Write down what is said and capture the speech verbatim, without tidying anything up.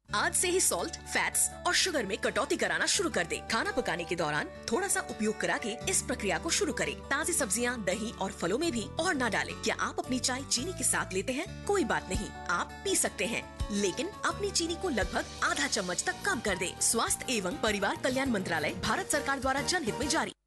आज से ही salt, fats और शुगर में कटौती कराना शुरू कर दे। खाना पकाने के दौरान थोड़ा सा उपयोग करा के इस प्रक्रिया को शुरू करें। ताज़ी सब्जियां, दही और फलों में भी और न डालें। क्या आप अपनी चाय चीनी के साथ लेते हैं? कोई बात नहीं, आप पी सकते हैं, लेकिन अपनी चीनी को लगभग आधा चम्मच तक कम कर दें। स्वास्थ्य एवं परिवार कल्याण मंत्रालय, भारत सरकार द्वारा जनहित में जारी।